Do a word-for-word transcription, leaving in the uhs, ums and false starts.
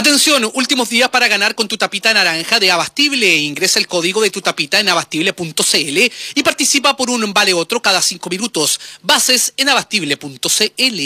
Atención, últimos días para ganar con tu tapita naranja de Abastible. Ingresa el código de tu tapita en abastible punto cl y participa por un vale otro cada cinco minutos. Bases en abastible punto cl.